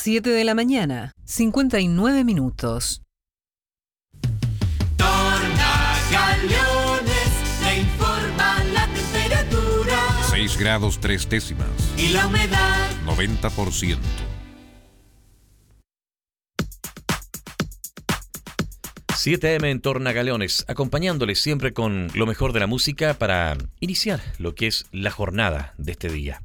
7 de la mañana, 59 minutos. Tornagaleones le informan la temperatura. 6 grados 3 décimas. Y la humedad. 90%. 7 AM en Tornagaleones, acompañándoles siempre con lo mejor de la música para iniciar lo que es la jornada de este día.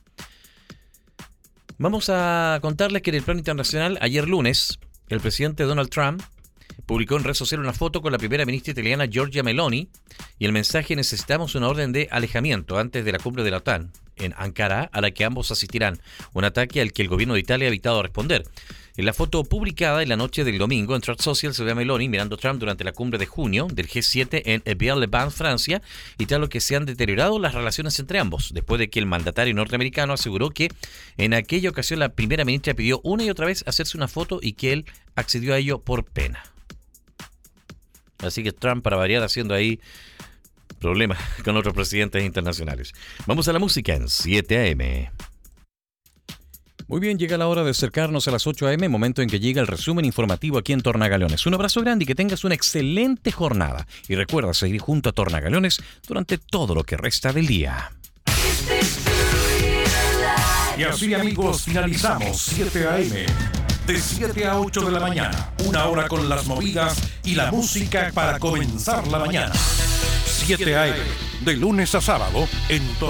Vamos a contarles que en el plano internacional, ayer lunes, el presidente Donald Trump publicó en redes sociales una foto con la primera ministra italiana Giorgia Meloni y el mensaje: necesitamos una orden de alejamiento antes de la cumbre de la OTAN en Ankara, a la que ambos asistirán, un ataque al que el gobierno de Italia ha evitado responder. En la foto publicada en la noche del domingo en Truth Social se ve a Meloni mirando a Trump durante la cumbre de junio del G7 en Évian-les-Bains, Francia, y tras lo que se han deteriorado las relaciones entre ambos, después de que el mandatario norteamericano aseguró que en aquella ocasión la primera ministra pidió una y otra vez hacerse una foto y que él accedió a ello por pena. Así que Trump, para variar, haciendo ahí problemas con otros presidentes internacionales. Vamos a la música en 7 AM. Muy bien, llega la hora de acercarnos a las 8 AM, momento en que llega el resumen informativo aquí en Tornagaleones. Un abrazo grande y que tengas una excelente jornada. Y recuerda seguir junto a Tornagaleones durante todo lo que resta del día. Y así, amigos, finalizamos 7 AM. De 7 a 8 de la mañana, una hora con las movidas y la música para comenzar la mañana. 7 AM, de lunes a sábado, en Tornagaleones.